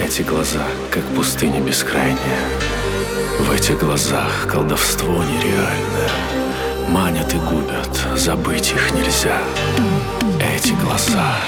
Эти глаза, как пустыня бескрайняя. В этих глазах колдовство нереальное. Манят и губят, забыть их нельзя. Эти глаза